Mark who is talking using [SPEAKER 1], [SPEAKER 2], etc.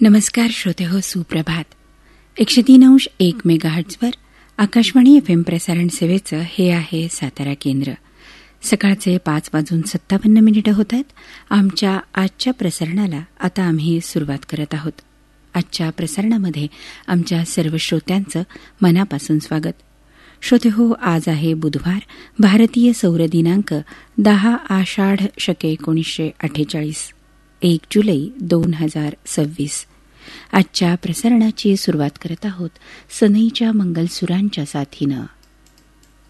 [SPEAKER 1] नमस्कार श्रोते हो, सुप्रभात. 103.1 मेगाहर्ट्झवर आकाशवाणी FM प्रसारण सेवेचं हे आहे सातारा केंद्र. सकाळचे 5:57 होत आहेत. आमच्या आजच्या प्रसारणाला आता आम्ही सुरुवात करत आहोत. आजच्या प्रसारणामध्ये आमच्या सर्व श्रोत्यांचं मनापासून स्वागत. श्रोते हो, आज आहे बुधवार, भारतीय सौर दिनांक 10 आषाढ शके 1948, 1 जुलै 2026. आजच्या प्रसारणाची सुरुवात करत आहोत सनईच्या मंगलसुरांच्या साथीनं.